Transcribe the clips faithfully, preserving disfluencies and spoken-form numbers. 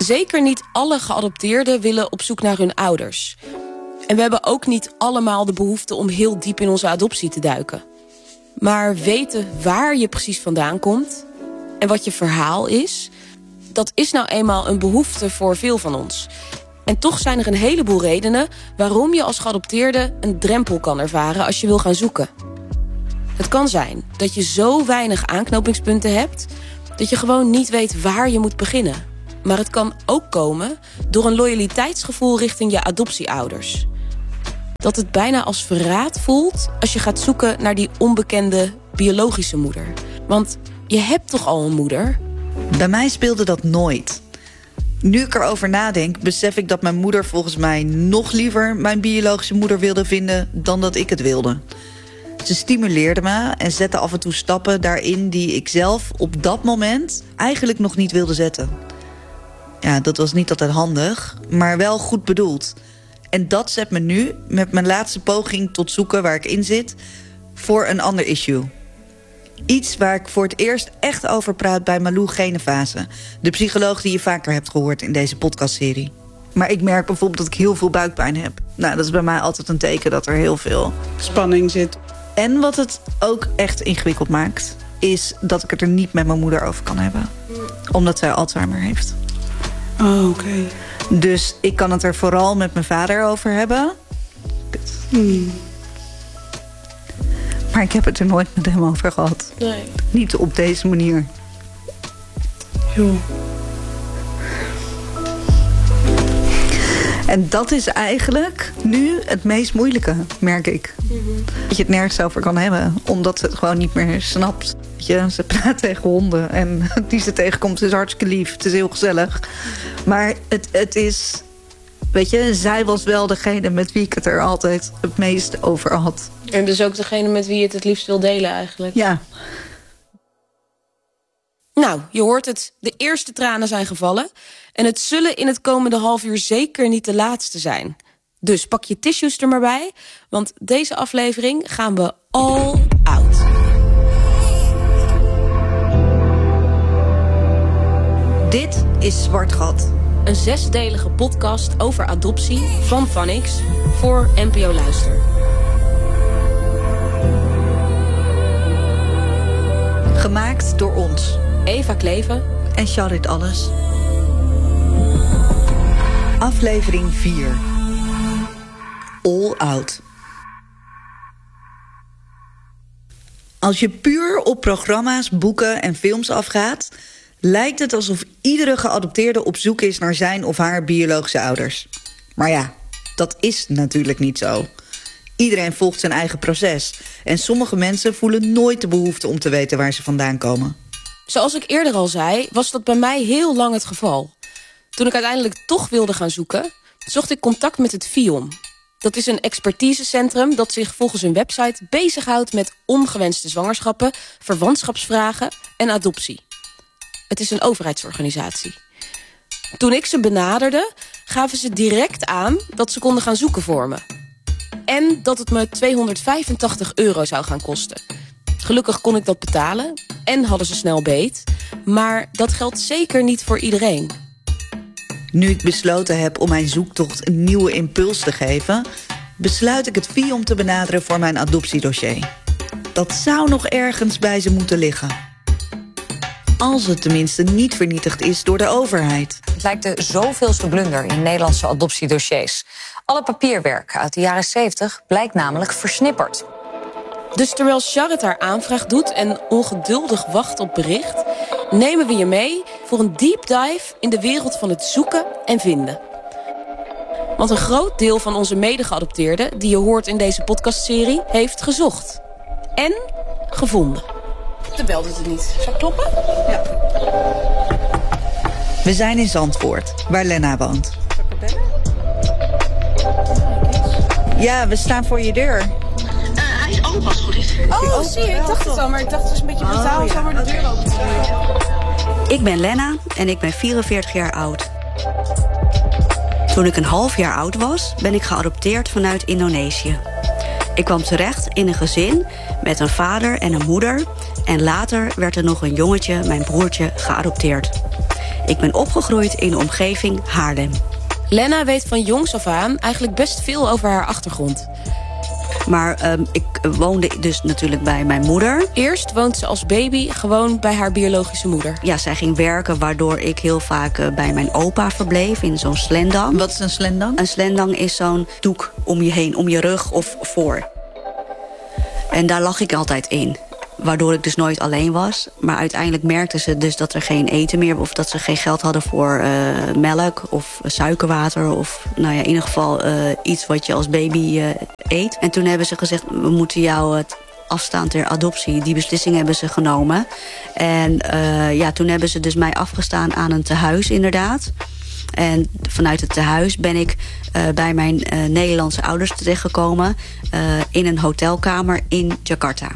Zeker niet alle geadopteerden willen op zoek naar hun ouders. En we hebben ook niet allemaal de behoefte om heel diep in onze adoptie te duiken. Maar weten waar je precies vandaan komt en wat je verhaal is, dat is nou eenmaal een behoefte voor veel van ons. En toch zijn er een heleboel redenen waarom je als geadopteerde een drempel kan ervaren als je wil gaan zoeken. Het kan zijn dat je zo weinig aanknopingspunten hebt dat je gewoon niet weet waar je moet beginnen. Maar het kan ook komen door een loyaliteitsgevoel richting je adoptieouders. Dat het bijna als verraad voelt als je gaat zoeken naar die onbekende biologische moeder. Want je hebt toch al een moeder? Bij mij speelde dat nooit. Nu ik erover nadenk, besef ik dat mijn moeder volgens mij nog liever mijn biologische moeder wilde vinden dan dat ik het wilde. Ze stimuleerde me en zette af en toe stappen daarin die ik zelf op dat moment eigenlijk nog niet wilde zetten. Ja, dat was niet altijd handig, maar wel goed bedoeld. En dat zet me nu, met mijn laatste poging tot zoeken waar ik in zit, voor een ander issue. Iets waar ik voor het eerst echt over praat bij Malou Genefase, de psycholoog die je vaker hebt gehoord in deze podcastserie. Maar ik merk bijvoorbeeld dat ik heel veel buikpijn heb. Nou, dat is bij mij altijd een teken dat er heel veel spanning zit. En wat het ook echt ingewikkeld maakt, is dat ik het er niet met mijn moeder over kan hebben. Omdat zij Alzheimer heeft. Oh, oké. Okay. Dus ik kan het er vooral met mijn vader over hebben. Hmm. Maar ik heb het er nooit met hem over gehad. Nee. Niet op deze manier. Jo. En dat is eigenlijk nu het meest moeilijke, merk ik. Mm-hmm. Dat je het nergens over kan hebben, omdat ze het gewoon niet meer snapt. Weet je, ze praat tegen honden en die ze tegenkomt is hartstikke lief. Het is heel gezellig. Maar het, het is, weet je, zij was wel degene met wie ik het er altijd het meest over had. En dus ook degene met wie je het het liefst wil delen eigenlijk. Ja. Nou, je hoort het. De eerste tranen zijn gevallen. En het zullen in het komende half uur zeker niet de laatste zijn. Dus pak je tissues er maar bij. Want deze aflevering gaan we all out. Dit is Zwart Gat. Een zesdelige podcast over adoptie van Vanix voor N P O Luister. Gemaakt door ons. Eva Kleven en Charit Alles. Aflevering vier. All Out. Als je puur op programma's, boeken en films afgaat, lijkt het alsof iedere geadopteerde op zoek is naar zijn of haar biologische ouders. Maar ja, dat is natuurlijk niet zo. Iedereen volgt zijn eigen proces. En sommige mensen voelen nooit de behoefte om te weten waar ze vandaan komen. Zoals ik eerder al zei, was dat bij mij heel lang het geval. Toen ik uiteindelijk toch wilde gaan zoeken, zocht ik contact met het FIOM. Dat is een expertisecentrum dat zich volgens hun website bezighoudt met ongewenste zwangerschappen, verwantschapsvragen en adoptie. Het is een overheidsorganisatie. Toen ik ze benaderde, gaven ze direct aan dat ze konden gaan zoeken voor me. En dat het me tweehonderdvijfentachtig euro zou gaan kosten. Gelukkig kon ik dat betalen en hadden ze snel beet. Maar dat geldt zeker niet voor iedereen. Nu ik besloten heb om mijn zoektocht een nieuwe impuls te geven, besluit ik het FIOM te benaderen voor mijn adoptiedossier. Dat zou nog ergens bij ze moeten liggen. Als het tenminste niet vernietigd is door de overheid. Het lijkt de zoveelste blunder in Nederlandse adoptiedossiers. Alle papierwerk uit de jaren zeventig blijkt namelijk versnipperd. Dus terwijl Charit haar aanvraag doet en ongeduldig wacht op bericht, nemen we je mee voor een deep dive in de wereld van het zoeken en vinden. Want een groot deel van onze medegeadopteerden die je hoort in deze podcastserie heeft gezocht. En gevonden. De bel doet het niet. Zal ik kloppen? Ja. We zijn in Zandvoort, waar Lena woont. Zal ik er bellen? Ja, we staan voor je deur. Uh, hij is open als het goed is. Oh, zie je, ik dacht het al, maar ik dacht het is een beetje brutaal oh, ja. om de deur open te doen. Ik ben Lena en ik ben vierenveertig jaar oud. Toen ik een half jaar oud was, ben ik geadopteerd vanuit Indonesië. Ik kwam terecht in een gezin met een vader en een moeder. En later werd er nog een jongetje, mijn broertje, geadopteerd. Ik ben opgegroeid in de omgeving Haarlem. Lena weet van jongs af aan eigenlijk best veel over haar achtergrond. Maar um, ik woonde dus natuurlijk bij mijn moeder. Eerst woont ze als baby gewoon bij haar biologische moeder. Ja, zij ging werken, waardoor ik heel vaak uh, bij mijn opa verbleef in zo'n slendang. Wat is een slendang? Een slendang is zo'n doek om je heen, om je rug of voor. En daar lag ik altijd in. Waardoor ik dus nooit alleen was. Maar uiteindelijk merkten ze dus dat er geen eten meer... of dat ze geen geld hadden voor uh, melk of suikerwater... of nou ja, in ieder geval uh, iets wat je als baby uh, eet. En toen hebben ze gezegd, we moeten jou het afstaan ter adoptie. Die beslissing hebben ze genomen. En uh, ja, toen hebben ze dus mij afgestaan aan een tehuis inderdaad. En vanuit het tehuis ben ik uh, bij mijn uh, Nederlandse ouders terechtgekomen... Uh, in een hotelkamer in Jakarta.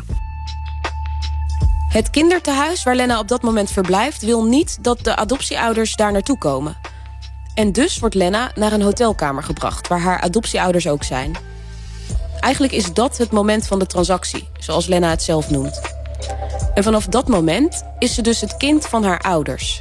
Het kindertehuis waar Lena op dat moment verblijft... wil niet dat de adoptieouders daar naartoe komen. En dus wordt Lena naar een hotelkamer gebracht... waar haar adoptieouders ook zijn. Eigenlijk is dat het moment van de transactie, zoals Lena het zelf noemt. En vanaf dat moment is ze dus het kind van haar ouders.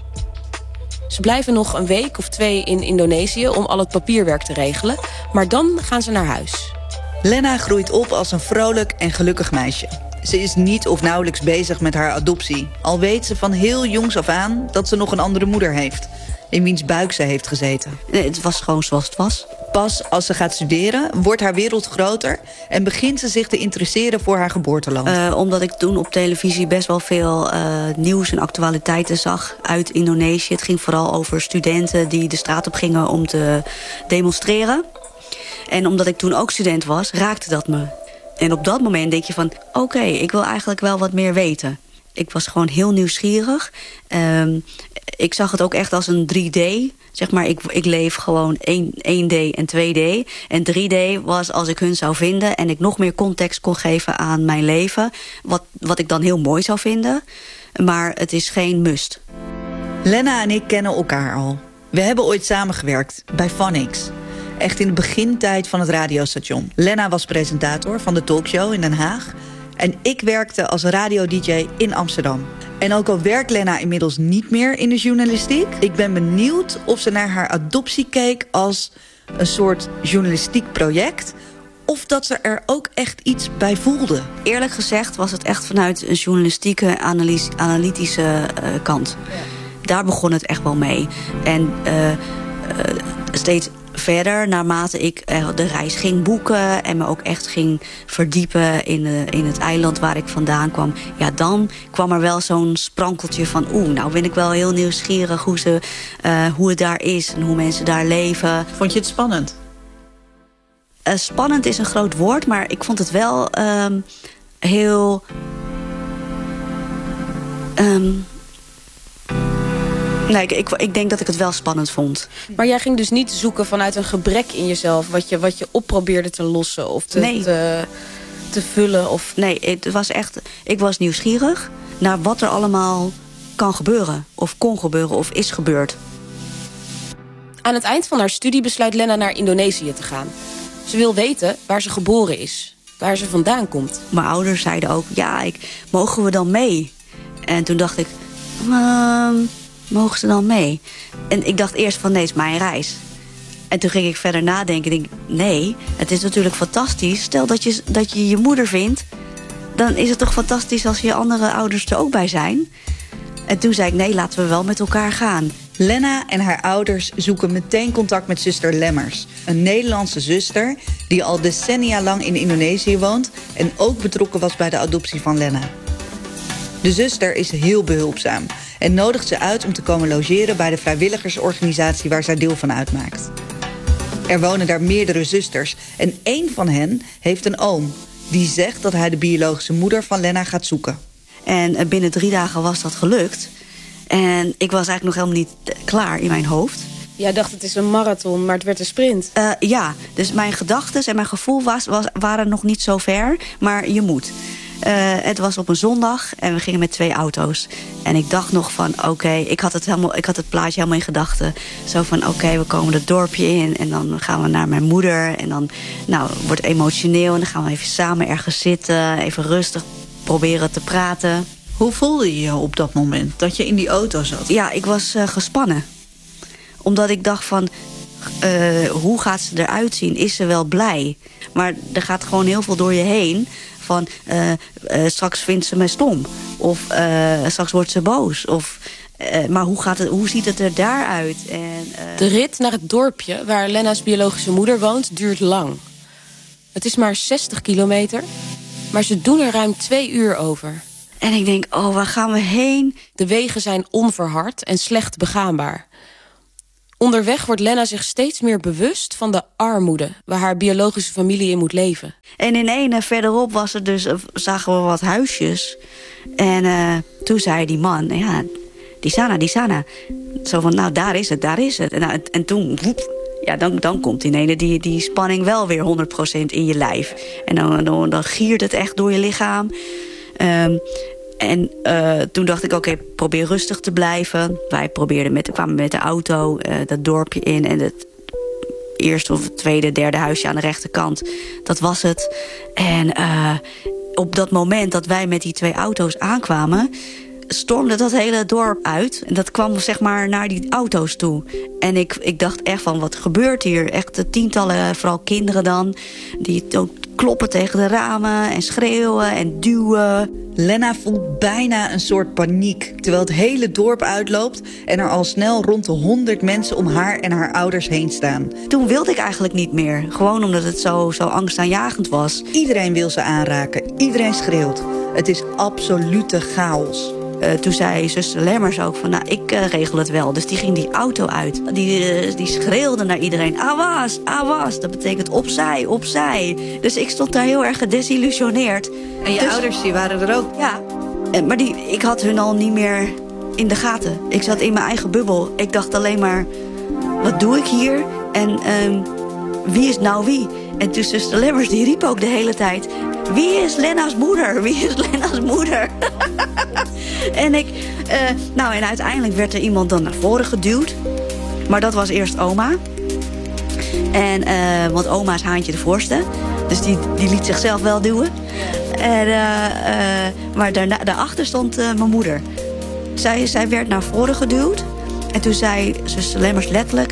Ze blijven nog een week of twee in Indonesië om al het papierwerk te regelen... maar dan gaan ze naar huis. Lena groeit op als een vrolijk en gelukkig meisje. Ze is niet of nauwelijks bezig met haar adoptie. Al weet ze van heel jongs af aan dat ze nog een andere moeder heeft. In wiens buik ze heeft gezeten. Nee, het was gewoon zoals het was. Pas als ze gaat studeren, wordt haar wereld groter... en begint ze zich te interesseren voor haar geboorteland. Uh, omdat ik toen op televisie best wel veel uh, nieuws en actualiteiten zag uit Indonesië. Het ging vooral over studenten die de straat op gingen om te demonstreren. En omdat ik toen ook student was, raakte dat me. En op dat moment denk je van, oké, okay, ik wil eigenlijk wel wat meer weten. Ik was gewoon heel nieuwsgierig. Um, ik zag het ook echt als een drie D. Zeg maar, ik, ik leef gewoon één D en twee D. En drie D was als ik hun zou vinden... en ik nog meer context kon geven aan mijn leven. Wat, wat ik dan heel mooi zou vinden. Maar het is geen must. Lena en ik kennen elkaar al. We hebben ooit samengewerkt bij Phonics. Echt in de begintijd van het radiostation. Lena was presentator van de talkshow in Den Haag... en ik werkte als radio-D J in Amsterdam. En ook al werkt Lena inmiddels niet meer in de journalistiek... ik ben benieuwd of ze naar haar adoptie keek als een soort journalistiek project... of dat ze er ook echt iets bij voelde. Eerlijk gezegd was het echt vanuit een journalistieke, analyse, analytische uh, kant. Ja. Daar begon het echt wel mee. En uh, uh, steeds... verder, naarmate ik de reis ging boeken... en me ook echt ging verdiepen in, de, in het eiland waar ik vandaan kwam... ja, dan kwam er wel zo'n sprankeltje van... oeh, nou ben ik wel heel nieuwsgierig hoe, ze, uh, hoe het daar is... en hoe mensen daar leven. Vond je het spannend? Uh, spannend is een groot woord, maar ik vond het wel um, heel... Um, Nee, ik, ik, ik denk dat ik het wel spannend vond. Maar jij ging dus niet zoeken vanuit een gebrek in jezelf... wat je, wat je op probeerde te lossen of te, nee. te, te vullen? Of... Nee, het was echt, ik was nieuwsgierig naar wat er allemaal kan gebeuren. Of kon gebeuren of is gebeurd. Aan het eind van haar studie besluit Lena naar Indonesië te gaan. Ze wil weten waar ze geboren is, waar ze vandaan komt. Mijn ouders zeiden ook, ja, ik, mogen we dan mee? En toen dacht ik... Uh, mogen ze dan mee? En ik dacht eerst van nee, het is mijn reis. En toen ging ik verder nadenken. Ik denk, nee, het is natuurlijk fantastisch. Stel dat je, dat je je moeder vindt... dan is het toch fantastisch als je andere ouders er ook bij zijn. En toen zei ik, nee, laten we wel met elkaar gaan. Lena en haar ouders zoeken meteen contact met zuster Lemmers. Een Nederlandse zuster die al decennia lang in Indonesië woont... en ook betrokken was bij de adoptie van Lena. De zuster is heel behulpzaam... en nodigt ze uit om te komen logeren bij de vrijwilligersorganisatie waar zij deel van uitmaakt. Er wonen daar meerdere zusters en één van hen heeft een oom... die zegt dat hij de biologische moeder van Lena gaat zoeken. En binnen drie dagen was dat gelukt. En ik was eigenlijk nog helemaal niet klaar in mijn hoofd. Jij dacht het is een marathon, maar het werd een sprint. Uh, ja, dus mijn gedachten en mijn gevoel was, was, waren nog niet zo ver, maar je moet... Uh, het was op een zondag en we gingen met twee auto's. En ik dacht nog van, oké, okay, ik had het helemaal, ik had het plaatje helemaal in gedachten. Zo van, oké, okay, we komen het dorpje in en dan gaan we naar mijn moeder. En dan nou, wordt het emotioneel en dan gaan we even samen ergens zitten. Even rustig proberen te praten. Hoe voelde je je op dat moment dat je in die auto zat? Ja, ik was uh, gespannen. Omdat ik dacht van, uh, hoe gaat ze eruit zien? Is ze wel blij? Maar er gaat gewoon heel veel door je heen. Van, uh, uh, straks vindt ze me stom. Of uh, straks wordt ze boos. Of, uh, maar hoe, gaat het, hoe ziet het er daaruit? En, uh... De rit naar het dorpje waar Lenna's biologische moeder woont duurt lang. Het is maar zestig kilometer, maar ze doen er ruim twee uur over. En ik denk, oh, waar gaan we heen? De wegen zijn onverhard en slecht begaanbaar. Onderweg wordt Lenna zich steeds meer bewust van de armoede waar haar biologische familie in moet leven. En in ene verderop was er dus, zagen we wat huisjes. En uh, toen zei die man, ja, die Sana, die Sana. Zo van, nou, daar is het, daar is het. En, nou, en toen, ja, dan, dan komt in ene die, die spanning wel weer honderd procent in je lijf. En dan, dan, dan giert het echt door je lichaam. Um, En uh, toen dacht ik, oké, okay, probeer rustig te blijven. Wij probeerden met, kwamen met de auto uh, dat dorpje in. En het eerste of het tweede, derde huisje aan de rechterkant, dat was het. En uh, op dat moment dat wij met die twee auto's aankwamen, stormde dat hele dorp uit. En dat kwam zeg maar naar die auto's toe. En ik, ik dacht echt van, wat gebeurt hier? Echt de tientallen, vooral kinderen dan, die ook kloppen tegen de ramen en schreeuwen en duwen. Lenna voelt bijna een soort paniek, terwijl het hele dorp uitloopt en er al snel rond de honderd mensen om haar en haar ouders heen staan. Toen wilde ik eigenlijk niet meer, gewoon omdat het zo, zo angstaanjagend was. Iedereen wil ze aanraken, iedereen schreeuwt. Het is absolute chaos. Uh, toen zei zuster Lemmers ook van, nou, ik uh, regel het wel. Dus die ging die auto uit. Die, uh, die schreeuwde naar iedereen, awas, awas. Dat betekent opzij, opzij. Dus ik stond daar heel erg gedesillusioneerd. En je dus, ouders, die waren er ook? Ja, uh, maar die, ik had hun al niet meer in de gaten. Ik zat in mijn eigen bubbel. Ik dacht alleen maar, wat doe ik hier? En uh, wie is nou wie? En toen zuster Lemmers, die riep ook de hele tijd, wie is Lenna's moeder? Wie is Lenna's moeder? en ik, uh, nou en uiteindelijk werd er iemand dan naar voren geduwd. Maar dat was eerst oma. En, uh, want oma is Haantje de voorste. Dus die, die liet zichzelf wel duwen. En, uh, uh, maar daarna, daarachter stond uh, mijn moeder. Zij, zij werd naar voren geduwd. En toen zei zuster Lemmers letterlijk,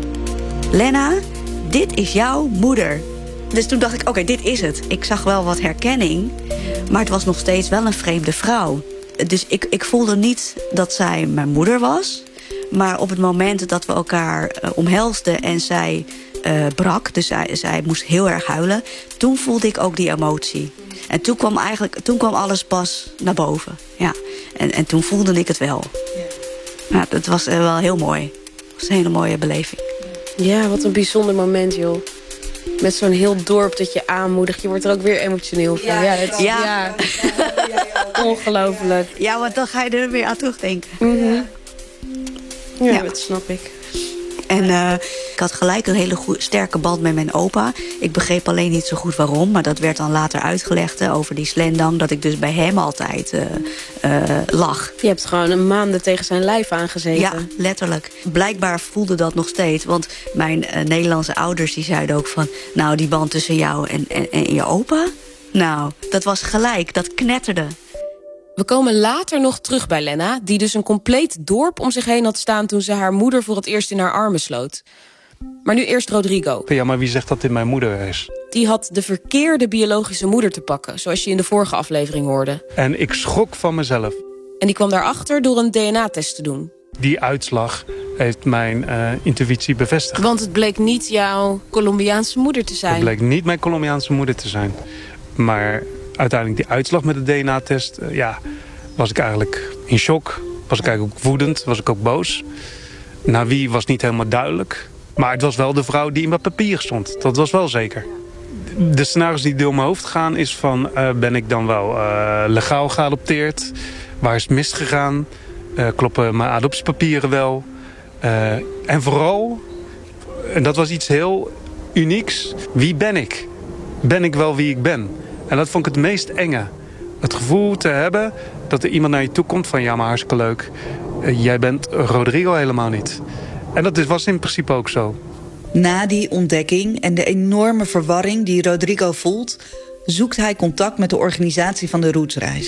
Lenna, dit is jouw moeder. Dus toen dacht ik, oké, okay, dit is het. Ik zag wel wat herkenning, maar het was nog steeds wel een vreemde vrouw. Dus ik, ik voelde niet dat zij mijn moeder was. Maar op het moment dat we elkaar uh, omhelsden en zij uh, brak, dus zij, zij moest heel erg huilen, toen voelde ik ook die emotie. En toen kwam eigenlijk, toen kwam alles pas naar boven. Ja. En, en toen voelde ik het wel. Ja, dat was uh, wel heel mooi. Het was een hele mooie beleving. Ja, wat een bijzonder moment, joh. Met zo'n heel dorp dat je aanmoedigt. Je wordt er ook weer emotioneel van. Ja, ja, dat is, ja. ja. Ongelooflijk. Ja, want dan ga je er weer aan terugdenken. Mm-hmm. Ja, Ja. dat snap ik. En uh, ik had gelijk een hele goede, sterke band met mijn opa. Ik begreep alleen niet zo goed waarom. Maar dat werd dan later uitgelegd hè, over die slendang. Dat ik dus bij hem altijd uh, uh, lag. Je hebt gewoon een maanden tegen zijn lijf aangezeten. Ja, letterlijk. Blijkbaar voelde dat nog steeds. Want mijn uh, Nederlandse ouders die zeiden ook van, nou, die band tussen jou en, en, en je opa? Nou, dat was gelijk. Dat knetterde. We komen later nog terug bij Lenna, die dus een compleet dorp om zich heen had staan toen ze haar moeder voor het eerst in haar armen sloot. Maar nu eerst Rodrigo. Ja, maar wie zegt dat dit mijn moeder is? Die had de verkeerde biologische moeder te pakken, zoals je in de vorige aflevering hoorde. En ik schrok van mezelf. En die kwam daarachter door een D N A-test te doen. Die uitslag heeft mijn uh, intuïtie bevestigd. Want het bleek niet jouw Colombiaanse moeder te zijn. Het bleek niet mijn Colombiaanse moeder te zijn. Maar uiteindelijk die uitslag met de D N A-test, uh, ja, was ik eigenlijk in shock. Was ik eigenlijk ook woedend, was ik ook boos. Naar wie was niet helemaal duidelijk. Maar het was wel de vrouw die in mijn papier stond. Dat was wel zeker. De scenario's die door mijn hoofd gaan is van, uh, ben ik dan wel uh, legaal geadopteerd? Waar is het misgegaan? Uh, kloppen mijn adoptiepapieren wel? Uh, en vooral, en dat was iets heel unieks, wie ben ik? Ben ik wel wie ik ben? En dat vond ik het meest enge. Het gevoel te hebben dat er iemand naar je toe komt van, ja, maar hartstikke leuk. Uh, jij bent Rodrigo helemaal niet. En dat was in principe ook zo. Na die ontdekking en de enorme verwarring die Rodrigo voelt, zoekt hij contact met de organisatie van de Rootsreis.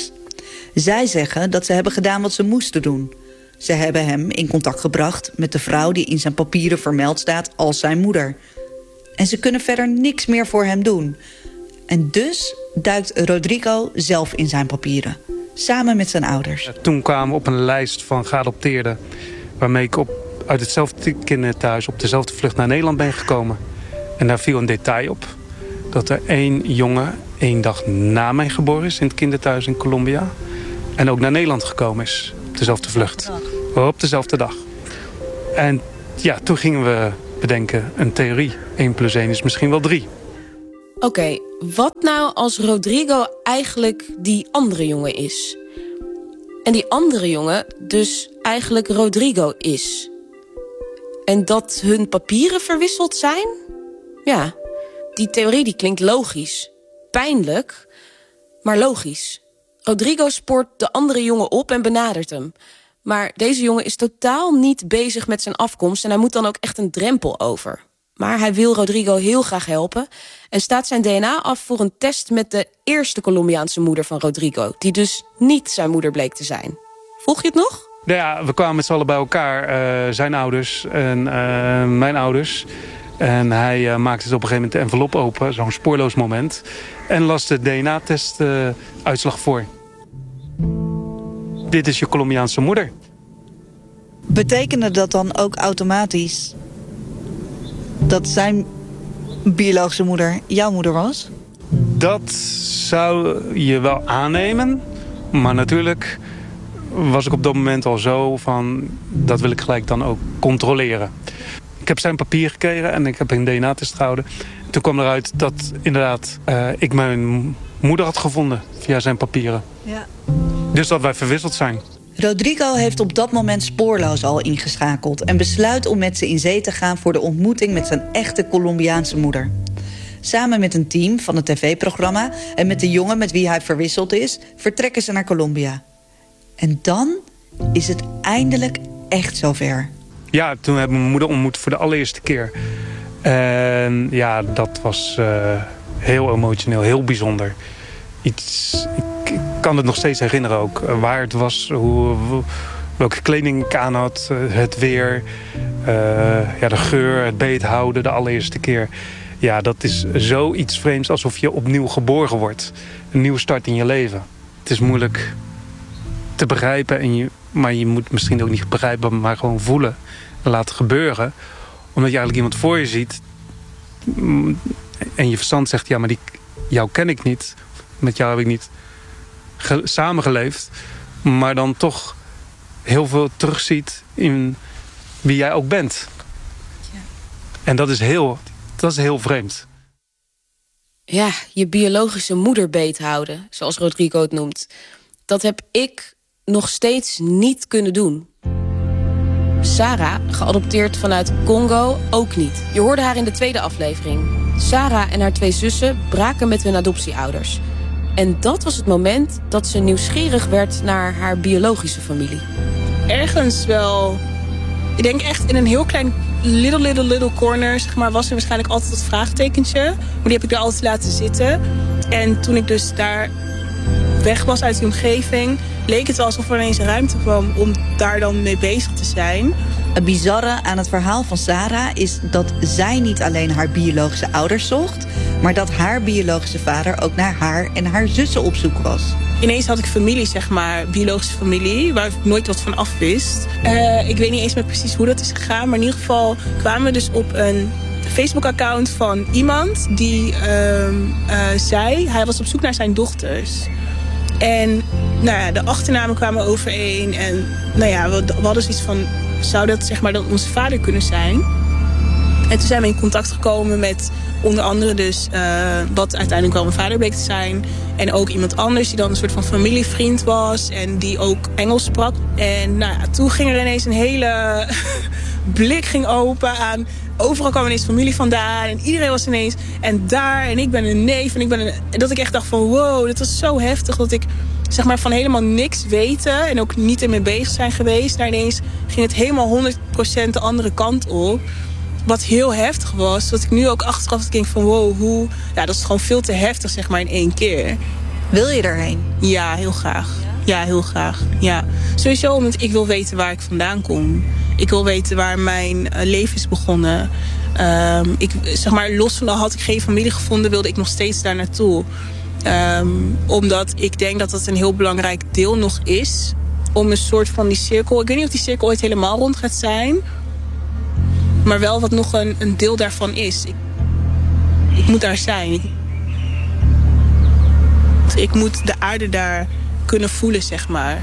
Zij zeggen dat ze hebben gedaan wat ze moesten doen. Ze hebben hem in contact gebracht met de vrouw die in zijn papieren vermeld staat als zijn moeder. En ze kunnen verder niks meer voor hem doen. En dus duikt Rodrigo zelf in zijn papieren. Samen met zijn ouders. Toen kwamen we op een lijst van geadopteerden. Waarmee ik op, uit hetzelfde kinderthuis op dezelfde vlucht naar Nederland ben gekomen. En daar viel een detail op. Dat er één jongen één dag na mij geboren is in het kinderthuis in Colombia. En ook naar Nederland gekomen is. Op dezelfde vlucht. Op dezelfde dag. En ja, toen gingen we bedenken een theorie. één plus één is misschien wel drie. Oké, okay, wat nou als Rodrigo eigenlijk die andere jongen is? En die andere jongen dus eigenlijk Rodrigo is? En dat hun papieren verwisseld zijn? Ja, die theorie die klinkt logisch. Pijnlijk, maar logisch. Rodrigo spoort de andere jongen op en benadert hem. Maar deze jongen is totaal niet bezig met zijn afkomst en hij moet dan ook echt een drempel over. Maar hij wil Rodrigo heel graag helpen en staat zijn D N A af voor een test met de eerste Colombiaanse moeder van Rodrigo, die dus niet zijn moeder bleek te zijn. Volg je het nog? Ja, we kwamen met z'n allen bij elkaar, uh, zijn ouders en uh, mijn ouders. En hij uh, maakte het op een gegeven moment de envelop open, zo'n spoorloos moment. En las de D N A-test uh, uitslag voor. Dit is je Colombiaanse moeder. Betekende dat dan ook automatisch dat zijn biologische moeder jouw moeder was? Dat zou je wel aannemen. Maar natuurlijk was ik op dat moment al zo van, dat wil ik gelijk dan ook controleren. Ik heb zijn papier gekregen en ik heb een D N A-test gehouden. Toen kwam eruit dat inderdaad uh, ik mijn moeder had gevonden via zijn papieren. Ja. Dus dat wij verwisseld zijn. Rodrigo heeft op dat moment spoorloos al ingeschakeld en besluit om met ze in zee te gaan voor de ontmoeting met zijn echte Colombiaanse moeder. Samen met een team van het tv-programma en met de jongen met wie hij verwisseld is, vertrekken ze naar Colombia. En dan is het eindelijk echt zover. Ja, toen heb ik mijn moeder ontmoet voor de allereerste keer. En ja, dat was uh, heel emotioneel, heel bijzonder. Iets, ik, ik kan het nog steeds herinneren ook. Uh, waar het was, hoe, welke kleding ik aan had, uh, het weer. Uh, ja, de geur, het beethouden de allereerste keer. Ja, dat is zoiets vreemds alsof je opnieuw geboren wordt. Een nieuwe start in je leven. Het is moeilijk te begrijpen, en je, maar je moet misschien ook niet begrijpen, maar gewoon voelen en laten gebeuren. Omdat je eigenlijk iemand voor je ziet en je verstand zegt, ja, maar die, jou ken ik niet. Met jou heb ik niet ge- samengeleefd. Maar dan toch heel veel terugziet in wie jij ook bent. Ja. En dat is heel, dat is heel vreemd. Ja, je biologische moeder beethouden, zoals Rodrigo het noemt. Dat heb ik nog steeds niet kunnen doen. Sarah, geadopteerd vanuit Congo, ook niet. Je hoorde haar in de tweede aflevering. Sarah en haar twee zussen braken met hun adoptieouders. En dat was het moment dat ze nieuwsgierig werd naar haar biologische familie. Ergens wel. Ik denk echt in een heel klein little, little, little corner, zeg maar, was er waarschijnlijk altijd dat vraagtekentje. Maar die heb ik er altijd laten zitten. En toen ik dus daar weg was uit die omgeving, leek het wel alsof er ineens ruimte kwam om daar dan mee bezig te zijn. Het bizarre aan het verhaal van Sarah is dat zij niet alleen haar biologische ouders zocht, maar dat haar biologische vader ook naar haar en haar zussen op zoek was. Ineens had ik familie, zeg maar, biologische familie, waar ik nooit wat van af wist. Uh, ik weet niet eens meer precies hoe dat is gegaan, maar in ieder geval kwamen we dus op een Facebook-account van iemand die uh, uh, zei, hij was op zoek naar zijn dochters. En nou ja, de achternamen kwamen overeen. En nou ja, we, we hadden zoiets van, zou dat zeg maar dan onze vader kunnen zijn? En toen zijn we in contact gekomen met onder andere dus uh, wat uiteindelijk wel mijn vader bleek te zijn. En ook iemand anders die dan een soort van familievriend was. En die ook Engels sprak. En nou ja, toen ging er ineens een hele blik ging open aan. Overal kwam ineens familie vandaan. En iedereen was ineens. En daar. En ik ben een neef. En ik ben een. En dat ik echt dacht van wow, dat was zo heftig. Dat ik zeg maar van helemaal niks weten. En ook niet ermee bezig zijn geweest. Daar ineens ging het helemaal honderd procent de andere kant op. Wat heel heftig was. Dat ik nu ook achteraf denk van wow, hoe. Ja, dat is gewoon veel te heftig zeg maar in één keer. Wil je erheen? Ja, heel graag. Ja, heel graag. Ja. Sowieso omdat ik wil weten waar ik vandaan kom. Ik wil weten waar mijn uh, leven is begonnen. Um, ik, zeg maar, los van al had ik geen familie gevonden, wilde ik nog steeds daar naartoe. Um, omdat ik denk dat dat een heel belangrijk deel nog is. Om een soort van die cirkel... Ik weet niet of die cirkel ooit helemaal rond gaat zijn. Maar wel wat nog een, een deel daarvan is. Ik, ik moet daar zijn. Ik, ik moet de aarde daar kunnen voelen, zeg maar.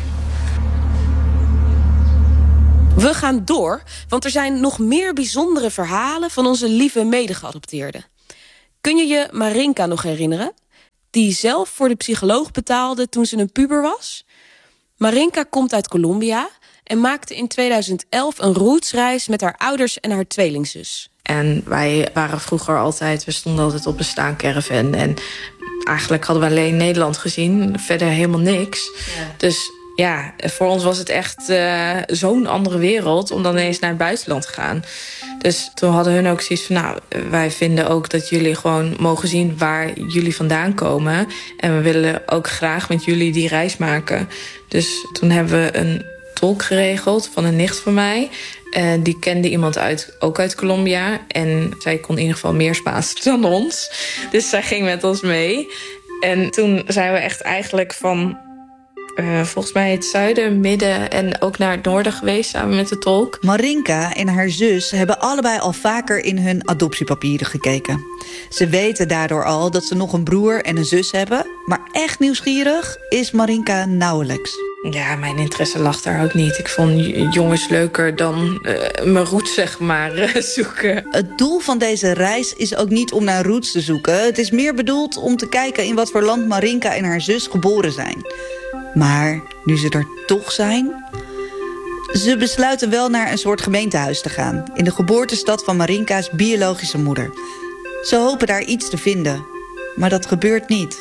We gaan door, want er zijn nog meer bijzondere verhalen van onze lieve medegeadopteerden. Kun je je Marinka nog herinneren? Die zelf voor de psycholoog betaalde toen ze een puber was? Marinka komt uit Colombia en maakte in tweeduizend elf een rootsreis met haar ouders en haar tweelingzus. En wij waren vroeger altijd, we stonden altijd op een staancaravan. En eigenlijk hadden we alleen Nederland gezien, verder helemaal niks. Ja. Dus ja, voor ons was het echt uh, zo'n andere wereld om dan ineens naar het buitenland te gaan. Dus toen hadden hun ook zoiets van, nou, wij vinden ook dat jullie gewoon mogen zien waar jullie vandaan komen. En we willen ook graag met jullie die reis maken. Dus toen hebben we een tolk geregeld van een nicht van mij. Uh, die kende iemand uit, ook uit Colombia. En zij kon in ieder geval meer Spaans dan ons. Dus zij ging met ons mee. En toen zijn we echt eigenlijk van Uh, volgens mij het zuiden, midden en ook naar het noorden geweest samen met de tolk. Marinka en haar zus hebben allebei al vaker in hun adoptiepapieren gekeken. Ze weten daardoor al dat ze nog een broer en een zus hebben. Maar echt nieuwsgierig is Marinka nauwelijks. Ja, mijn interesse lag daar ook niet. Ik vond jongens leuker dan uh, mijn roots, zeg maar, uh, zoeken. Het doel van deze reis is ook niet om naar roots te zoeken. Het is meer bedoeld om te kijken in wat voor land Marinka en haar zus geboren zijn. Maar nu ze er toch zijn, ze besluiten wel naar een soort gemeentehuis te gaan, in de geboortestad van Marinka's biologische moeder. Ze hopen daar iets te vinden, maar dat gebeurt niet.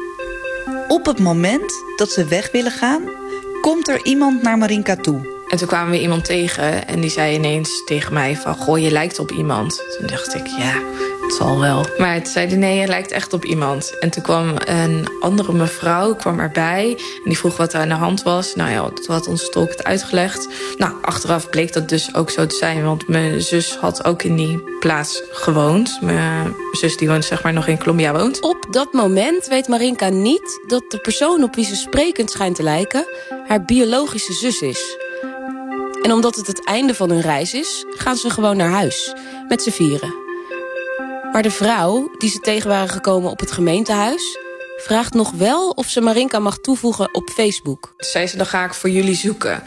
Op het moment dat ze weg willen gaan, komt er iemand naar Marinka toe. En toen kwamen we iemand tegen en die zei ineens tegen mij van, goh, je lijkt op iemand. Toen dacht ik, ja, het zal wel. Maar toen zei hij, nee, je lijkt echt op iemand. En toen kwam een andere mevrouw, kwam erbij en die vroeg wat er aan de hand was. Nou ja, toen had onze tolk het uitgelegd. Nou, achteraf bleek dat dus ook zo te zijn, want mijn zus had ook in die plaats gewoond. Mijn zus die woont, zeg maar, nog in Colombia woont. Op dat moment weet Marinka niet dat de persoon op wie ze sprekend schijnt te lijken haar biologische zus is. En omdat het het einde van hun reis is, gaan ze gewoon naar huis, met z'n vieren. Maar de vrouw, die ze tegen waren gekomen op het gemeentehuis, vraagt nog wel of ze Marinka mag toevoegen op Facebook. Toen zei ze, dan ga ik voor jullie zoeken.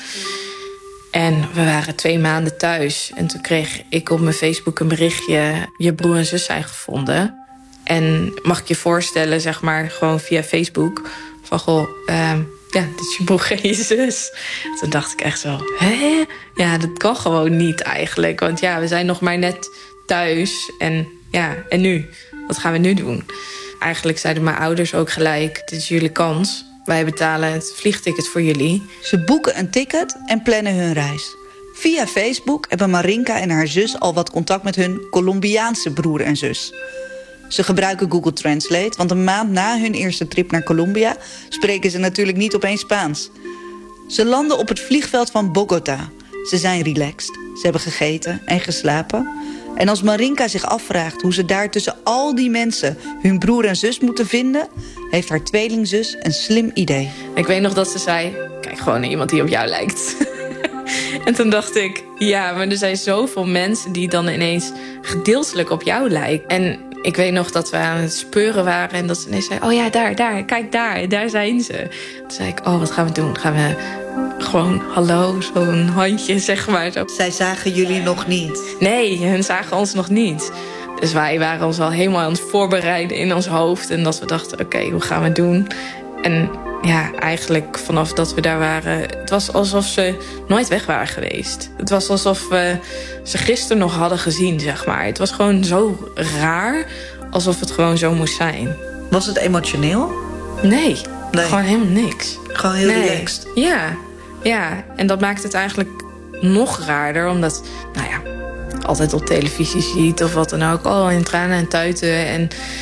En we waren twee maanden thuis. En toen kreeg ik op mijn Facebook een berichtje, je broer en zus zijn gevonden. En mag ik je voorstellen, zeg maar, gewoon via Facebook, van goh, uh, ja, dit is je broer en je zus. Toen dacht ik echt zo, hè? Ja, dat kan gewoon niet eigenlijk. Want ja, we zijn nog maar net thuis. En ja, en nu? Wat gaan we nu doen? Eigenlijk zeiden mijn ouders ook gelijk, dit is jullie kans. Wij betalen het vliegticket voor jullie. Ze boeken een ticket en plannen hun reis. Via Facebook hebben Marinka en haar zus al wat contact met hun Colombiaanse broer en zus. Ze gebruiken Google Translate, want een maand na hun eerste trip naar Colombia spreken ze natuurlijk niet opeens Spaans. Ze landen op het vliegveld van Bogota. Ze zijn relaxed, ze hebben gegeten en geslapen. En als Marinka zich afvraagt hoe ze daar tussen al die mensen hun broer en zus moeten vinden, heeft haar tweelingzus een slim idee. Ik weet nog dat ze zei, kijk gewoon naar iemand die op jou lijkt. En toen dacht ik, ja, maar er zijn zoveel mensen die dan ineens gedeeltelijk op jou lijken. En ik weet nog dat we aan het speuren waren en dat ze ineens zei, oh ja, daar, daar, kijk daar, daar zijn ze. Toen zei ik, oh, wat gaan we doen? Gaan we gewoon hallo, zo'n handje, zeg maar. Zo. Zij zagen jullie nog niet? Nee, hun zagen ons nog niet. Dus wij waren ons al helemaal aan het voorbereiden in ons hoofd. En dat we dachten, oké, okay, hoe gaan we het doen? En ja, eigenlijk vanaf dat we daar waren, het was alsof ze nooit weg waren geweest. Het was alsof we ze gisteren nog hadden gezien, zeg maar. Het was gewoon zo raar, alsof het gewoon zo moest zijn. Was het emotioneel? Nee, nee. Gewoon helemaal niks. Gewoon heel nee. relaxed? Ja, ja, en dat maakt het eigenlijk nog raarder, omdat, nou ja, altijd op televisie ziet of wat dan ook, al in tranen en tuiten en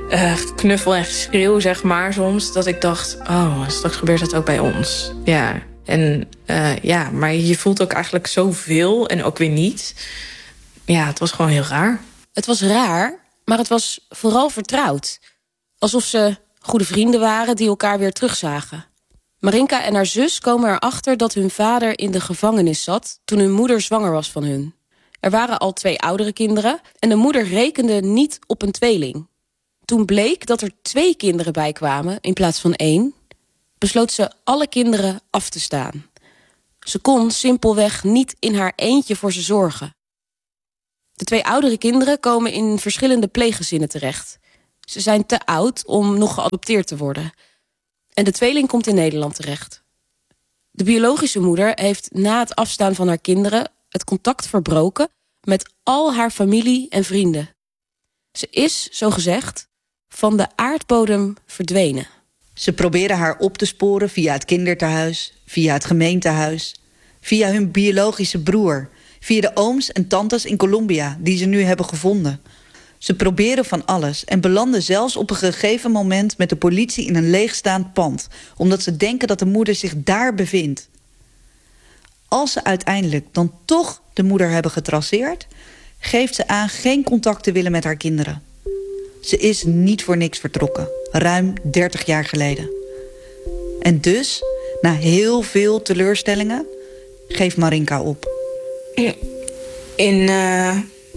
uh, knuffel en geschreeuw, zeg maar, soms. Dat ik dacht, oh, straks gebeurt dat ook bij ons. Ja, en uh, ja, maar je voelt ook eigenlijk zoveel en ook weer niet. Ja, het was gewoon heel raar. Het was raar, maar het was vooral vertrouwd. Alsof ze goede vrienden waren die elkaar weer terugzagen. Marinka en haar zus komen erachter dat hun vader in de gevangenis zat toen hun moeder zwanger was van hun. Er waren al twee oudere kinderen en de moeder rekende niet op een tweeling. Toen bleek dat er twee kinderen bij kwamen in plaats van één, besloot ze alle kinderen af te staan. Ze kon simpelweg niet in haar eentje voor ze zorgen. De twee oudere kinderen komen in verschillende pleeggezinnen terecht. Ze zijn te oud om nog geadopteerd te worden. En de tweeling komt in Nederland terecht. De biologische moeder heeft na het afstaan van haar kinderen het contact verbroken met al haar familie en vrienden. Ze is, zogezegd, van de aardbodem verdwenen. Ze proberen haar op te sporen via het kindertehuis, via het gemeentehuis, via hun biologische broer, via de ooms en tantes in Colombia die ze nu hebben gevonden. Ze proberen van alles en belanden zelfs op een gegeven moment met de politie in een leegstaand pand, omdat ze denken dat de moeder zich daar bevindt. Als ze uiteindelijk dan toch de moeder hebben getraceerd, geeft ze aan geen contact te willen met haar kinderen. Ze is niet voor niks vertrokken, ruim dertig jaar geleden. En dus, na heel veel teleurstellingen, geeft Marinka op. In uh,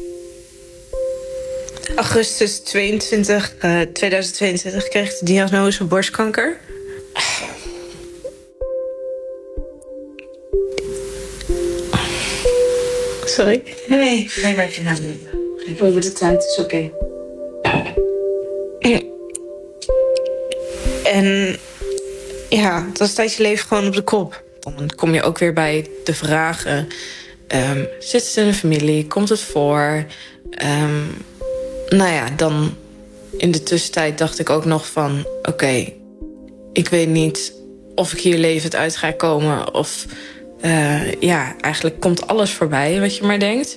augustus tweeëntwintig, uh, tweeduizend tweeëntwintig kreeg ik de diagnose borstkanker. Sorry. Nee, nee, maar je nou niet. We hebben de tijd, is oké. Okay. En ja, dan staat je leven gewoon op de kop. Dan kom je ook weer bij de vragen. Um, zit het in de familie? Komt het voor? Um, nou ja, dan in de tussentijd dacht ik ook nog van... Oké, okay, ik weet niet of ik hier levend uit ga komen. Of uh, ja, eigenlijk komt alles voorbij wat je maar denkt.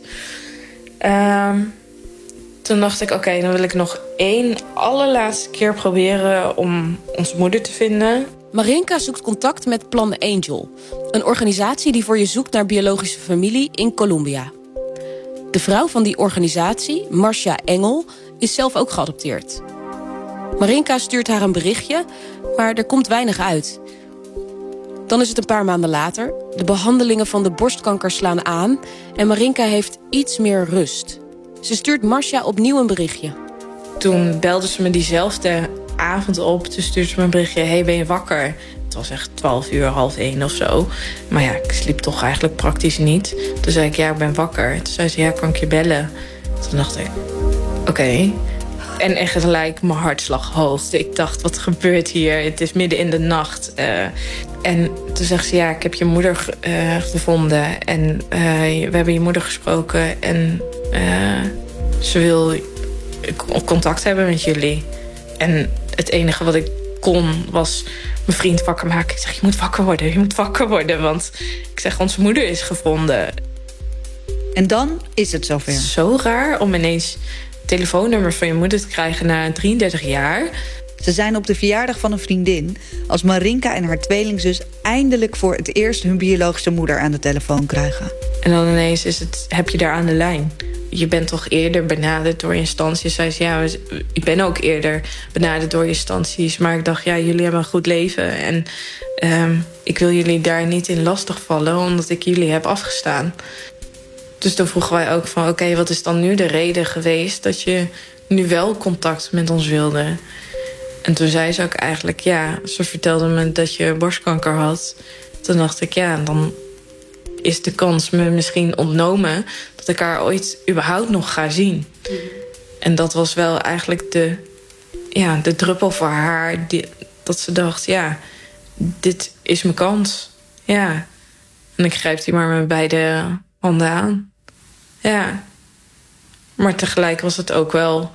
Um, toen dacht ik, oké, okay, dan wil ik nog één allerlaatste keer proberen om onze moeder te vinden. Marinka zoekt contact met Plan Angel, een organisatie die voor je zoekt naar biologische familie in Colombia. De vrouw van die organisatie, Marcia Engel, is zelf ook geadopteerd. Marinka stuurt haar een berichtje, maar er komt weinig uit. Dan is het een paar maanden later. De behandelingen van de borstkanker slaan aan en Marinka heeft iets meer rust. Ze stuurt Marcia opnieuw een berichtje. Toen belde ze me diezelfde avond op. Toen stuurde ze me een berichtje. Hey, ben je wakker? Het was echt twaalf uur, half één of zo. Maar ja, ik sliep toch eigenlijk praktisch niet. Toen zei ik, ja, ik ben wakker. Toen zei ze, ja, kan ik je bellen? Toen dacht ik, oké. Okay. En echt gelijk mijn hartslag hoog. Ik dacht, wat gebeurt hier? Het is midden in de nacht. Uh, en toen zegt ze, ja, ik heb je moeder uh, gevonden. En uh, we hebben je moeder gesproken. En uh, ze wil contact hebben met jullie. En het enige wat ik kon was mijn vriend wakker maken. Ik zeg, je moet wakker worden, je moet wakker worden. Want ik zeg, onze moeder is gevonden. En dan is het zover. Het is zo raar om ineens het telefoonnummer van je moeder te krijgen na drieëndertig jaar. Ze zijn op de verjaardag van een vriendin als Marinka en haar tweelingzus eindelijk voor het eerst hun biologische moeder aan de telefoon krijgen. En dan ineens is het, heb je daar aan de lijn. Je bent toch eerder benaderd door instanties. Zij zei, ja, ik ben ook eerder benaderd door instanties. Maar ik dacht, ja, jullie hebben een goed leven. En um, ik wil jullie daar niet in lastigvallen, omdat ik jullie heb afgestaan. Dus toen vroegen wij ook van, oké, okay, wat is dan nu de reden geweest dat je nu wel contact met ons wilde? En toen zei ze ook eigenlijk, ja, ze vertelde me dat je borstkanker had. Toen dacht ik, ja, dan is de kans me misschien ontnomen dat ik haar ooit überhaupt nog ga zien. Mm. En dat was wel eigenlijk de, ja, de druppel voor haar. Die, dat ze dacht, ja, dit is mijn kans. Ja. En ik grijp die maar met beide handen aan. Ja. Maar tegelijk was het ook wel,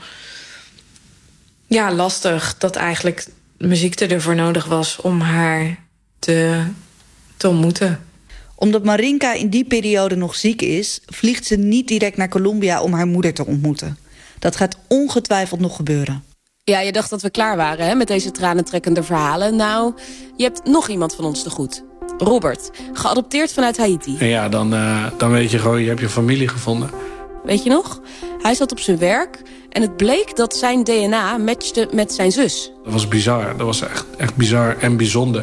ja, lastig dat eigenlijk muziek ervoor nodig was om haar te, te ontmoeten. Omdat Marinka in die periode nog ziek is, vliegt ze niet direct naar Colombia om haar moeder te ontmoeten. Dat gaat ongetwijfeld nog gebeuren. Ja, je dacht dat we klaar waren hè, met deze tranentrekkende verhalen. Nou, je hebt nog iemand van ons te goed. Robert, geadopteerd vanuit Haiti. En ja, dan, uh, dan weet je gewoon, je hebt je familie gevonden. Weet je nog? Hij zat op zijn werk en het bleek dat zijn D N A matchte met zijn zus. Dat was bizar. Dat was echt, echt bizar en bijzonder.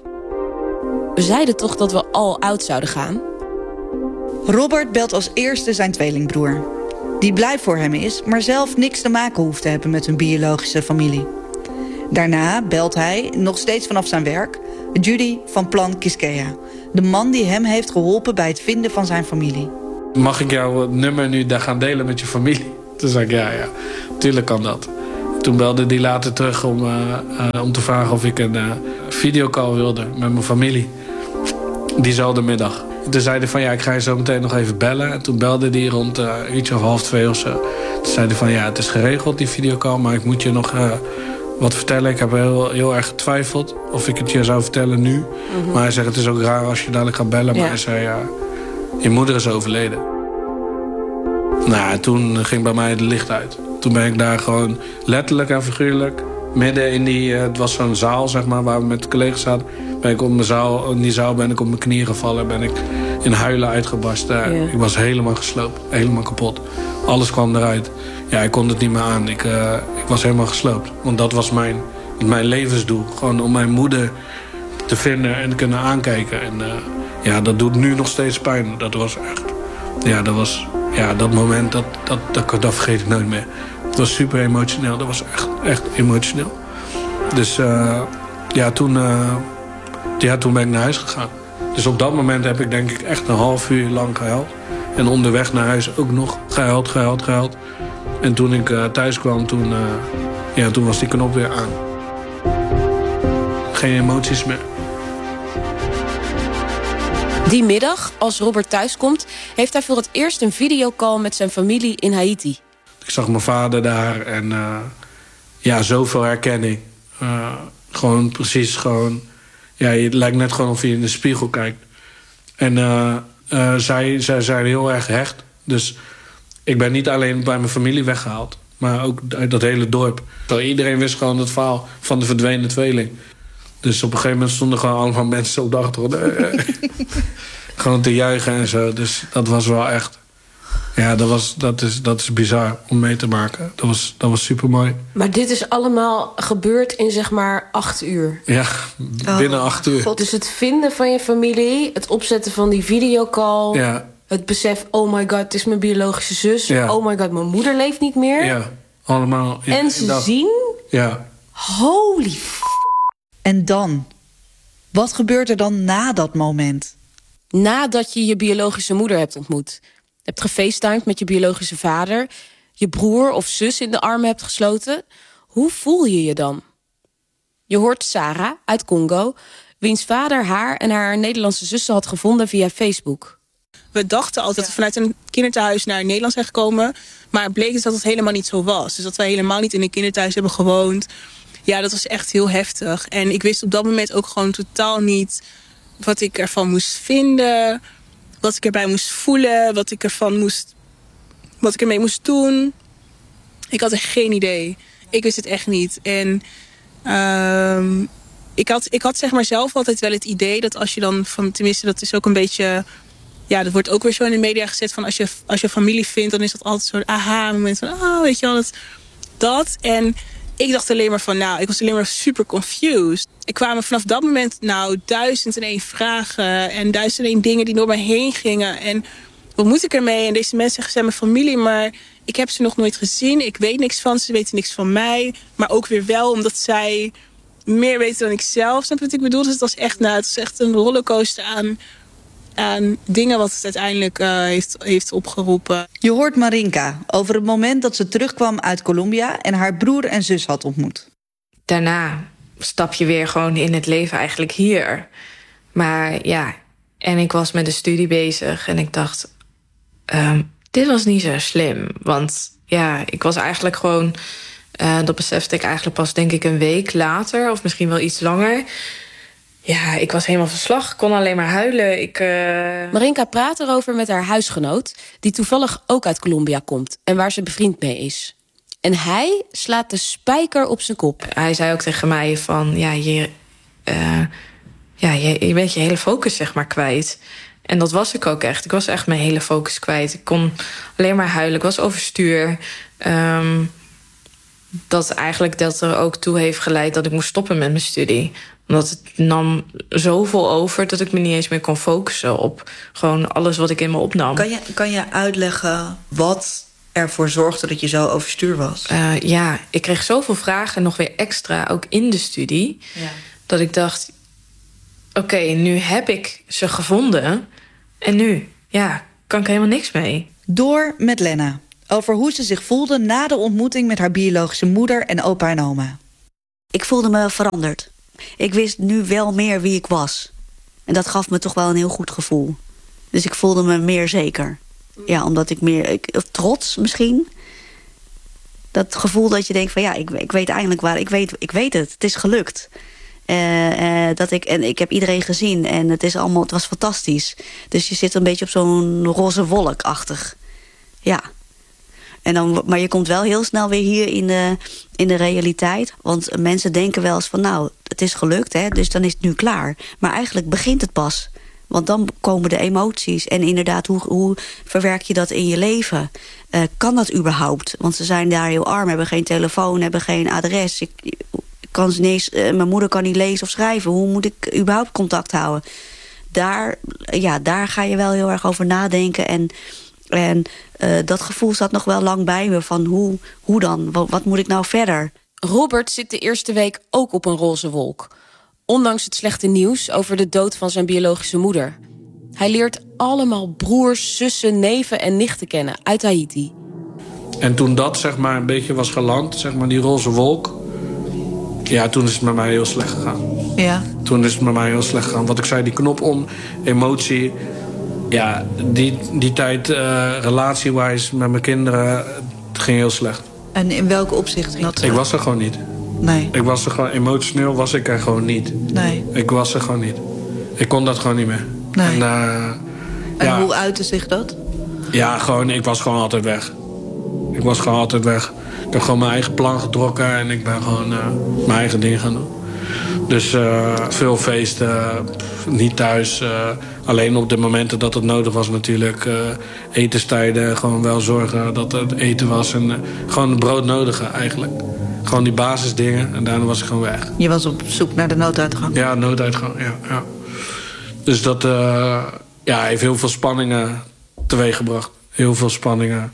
We zeiden toch dat we al oud zouden gaan? Robert belt als eerste zijn tweelingbroer. Die blij voor hem is, maar zelf niks te maken hoeft te hebben met hun biologische familie. Daarna belt hij, nog steeds vanaf zijn werk, Judy van Plan Quisqueya. De man die hem heeft geholpen bij het vinden van zijn familie. Mag ik jouw nummer nu daar gaan delen met je familie? Toen zei ik, ja, ja, tuurlijk kan dat. Toen belde hij later terug om, uh, uh, om te vragen of ik een uh, videocall wilde met mijn familie. Diezelfde middag. Toen zei hij van, ja, ik ga je zo meteen nog even bellen. En toen belde hij rond uh, iets of half twee of zo. Toen zei hij van, ja, het is geregeld, die videocall, maar ik moet je nog uh, wat vertellen. Ik heb heel, heel erg getwijfeld of ik het je zou vertellen nu. Mm-hmm. Maar hij zegt, het is ook raar als je dadelijk gaat bellen. Ja. Maar hij zei, ja, je moeder is overleden. Nou, toen ging bij mij het licht uit. Toen ben ik daar gewoon letterlijk en figuurlijk midden in die, uh, het was zo'n zaal, zeg maar, waar we met collega's zaten. Ben ik op mijn zaal, in die zaal ben ik op mijn knieën gevallen. Ben ik in huilen uitgebarsten. Ja. Ik was helemaal gesloopt. Helemaal kapot. Alles kwam eruit. Ja, ik kon het niet meer aan. Ik, uh, ik was helemaal gesloopt. Want dat was mijn, mijn levensdoel. Gewoon om mijn moeder te vinden en te kunnen aankijken. En uh, ja, dat doet nu nog steeds pijn. Dat was echt... Ja, dat was... Ja, dat moment, dat, dat, dat, dat vergeet ik nooit meer. Het was super emotioneel. Dat was echt, echt emotioneel. Dus uh, ja, toen, uh, ja, toen ben ik naar huis gegaan. Dus op dat moment heb ik denk ik echt een half uur lang gehuild. En onderweg naar huis ook nog gehuild, gehuild, gehuild. En toen ik uh, thuis kwam, toen, uh, ja, toen was die knop weer aan. Geen emoties meer. Die middag, als Robert thuiskomt, heeft hij voor het eerst een videocall met zijn familie in Haiti. Ik zag mijn vader daar en uh, ja, zoveel herkenning. Uh, gewoon precies gewoon... Ja, het lijkt net gewoon of je in de spiegel kijkt. En uh, uh, zij, zij zijn heel erg hecht. Dus ik ben niet alleen bij mijn familie weggehaald, maar ook uit dat hele dorp. Iedereen wist gewoon het verhaal van de verdwenen tweeling. Dus op een gegeven moment stonden gewoon allemaal mensen op de achtergrond. Gewoon te juichen en zo. Dus dat was wel echt... Ja, dat, was, dat, is, dat is bizar om mee te maken. Dat was, dat was super mooi. Maar dit is allemaal gebeurd in zeg maar acht uur? Ja, binnen oh, acht uur. God. Dus het vinden van je familie, het opzetten van die videocall... Ja. Het besef, oh my god, het is mijn biologische zus. Ja. Oh my god, mijn moeder leeft niet meer. Ja, allemaal. Ja, en ze dat, zien... Ja. Holy f***. En dan? Wat gebeurt er dan na dat moment? Nadat je je biologische moeder hebt ontmoet. Hebt gefacetimed met je biologische vader. Je broer of zus in de armen hebt gesloten. Hoe voel je je dan? Je hoort Sarah uit Congo, wiens vader haar en haar Nederlandse zussen had gevonden via Facebook. We dachten altijd dat we vanuit een kinderthuis naar Nederland zijn gekomen. Maar het bleek dus dat het helemaal niet zo was. Dus dat wij helemaal niet in een kinderthuis hebben gewoond. Ja, dat was echt heel heftig. En ik wist op dat moment ook gewoon totaal niet wat ik ervan moest vinden. Wat ik erbij moest voelen. Wat ik ervan moest... Wat ik ermee moest doen. Ik had echt geen idee. Ik wist het echt niet. En uh, ik, had, ik had zeg maar zelf altijd wel het idee dat als je dan... van tenminste, dat is ook een beetje... Ja, dat wordt ook weer zo in de media gezet van als je, als je familie vindt, dan is dat altijd zo'n aha-moment van, oh, weet je wel, dat, dat. En ik dacht alleen maar van, nou, ik was alleen maar super confused. Ik kwam vanaf dat moment, nou, duizend en één vragen en duizend en één dingen die door mij heen gingen. En wat moet ik ermee? En deze mensen zeggen, zijn mijn familie, maar ik heb ze nog nooit gezien. Ik weet niks van ze, ze weten niks van mij. Maar ook weer wel, omdat zij meer weten dan ik zelf. Snap je wat ik bedoel? Dus het was echt, nou, het was echt een rollercoaster aan... aan dingen wat het uiteindelijk uh, heeft, heeft opgeroepen. Je hoort Marinka over het moment dat ze terugkwam uit Colombia en haar broer en zus had ontmoet. Daarna stap je weer gewoon in het leven eigenlijk hier. Maar ja, en ik was met de studie bezig en ik dacht, um, dit was niet zo slim. Want ja, ik was eigenlijk gewoon, uh, dat besefte ik eigenlijk pas denk ik een week later, of misschien wel iets langer. Ja, ik was helemaal van slag. Ik kon alleen maar huilen. Ik, uh... Marinka praat erover met haar huisgenoot, die toevallig ook uit Colombia komt en waar ze bevriend mee is. En hij slaat de spijker op zijn kop. Hij zei ook tegen mij van, ja, je, uh, ja, je, je bent je hele focus zeg maar kwijt. En dat was ik ook echt. Ik was echt mijn hele focus kwijt. Ik kon alleen maar huilen. Ik was overstuur. Um, dat eigenlijk dat er ook toe heeft geleid dat ik moest stoppen met mijn studie. Omdat het nam zoveel over dat ik me niet eens meer kon focussen op gewoon alles wat ik in me opnam. Kan je, kan je uitleggen wat ervoor zorgde dat je zo overstuur was? Uh, ja, ik kreeg zoveel vragen, nog weer extra, ook in de studie. Ja. Dat ik dacht, oké, okay, nu heb ik ze gevonden. En nu, ja, kan ik helemaal niks mee. Door met Lenna. Over hoe ze zich voelde na de ontmoeting met haar biologische moeder en opa en oma. Ik voelde me veranderd. Ik wist nu wel meer wie ik was. En dat gaf me toch wel een heel goed gevoel. Dus ik voelde me meer zeker. Ja, omdat ik meer... Ik, trots misschien. Dat gevoel dat je denkt van ja, ik, ik weet eigenlijk waar... Ik weet, ik weet het, het is gelukt. Uh, uh, dat ik, en ik heb iedereen gezien en het, is allemaal, het was fantastisch. Dus je zit een beetje op zo'n roze wolkachtig. Ja. En dan, maar je komt wel heel snel weer hier in de, in de realiteit. Want mensen denken wel eens van nou, het is gelukt, hè, dus dan is het nu klaar. Maar eigenlijk begint het pas. Want dan komen de emoties. En inderdaad, hoe, hoe verwerk je dat in je leven? Uh, kan dat überhaupt? Want ze zijn daar heel arm, hebben geen telefoon, hebben geen adres. Ik, kan ze niet eens, uh, mijn moeder kan niet lezen of schrijven. Hoe moet ik überhaupt contact houden? Daar, ja, daar ga je wel heel erg over nadenken. En, en uh, dat gevoel zat nog wel lang bij me. Van hoe, hoe dan? Wat, wat moet ik nou verder? Robert zit de eerste week ook op een roze wolk. Ondanks het slechte nieuws over de dood van zijn biologische moeder. Hij leert allemaal broers, zussen, neven en nichten kennen uit Haiti. En toen dat zeg maar een beetje was geland, zeg maar die roze wolk, ja, toen is het met mij heel slecht gegaan. Ja. Toen is het met mij heel slecht gegaan. Wat ik zei, die knop om, emotie, ja, die, die tijd uh, relatiewijs met mijn kinderen, het ging heel slecht. En in welke opzicht ging dat? Ik was er gewoon niet. Nee. Ik was er gewoon, emotioneel was ik er gewoon niet. Nee. Ik was er gewoon niet. Ik kon dat gewoon niet meer. Nee. En, uh, en ja, hoe uitte zich dat? Ja, gewoon, ik was gewoon altijd weg. Ik was gewoon altijd weg. Ik heb gewoon mijn eigen plan getrokken en ik ben gewoon uh, mijn eigen ding gaan doen. Dus uh, veel feesten, pff, niet thuis. Uh, alleen op de momenten dat het nodig was natuurlijk. Uh, etenstijden, gewoon wel zorgen dat het eten was. En uh, gewoon het broodnodige eigenlijk. Gewoon die basisdingen en daarna was ik gewoon weg. Je was op zoek naar de nooduitgang? Ja, nooduitgang, ja. ja. Dus dat uh, ja, heeft heel veel spanningen teweeggebracht. Heel veel spanningen.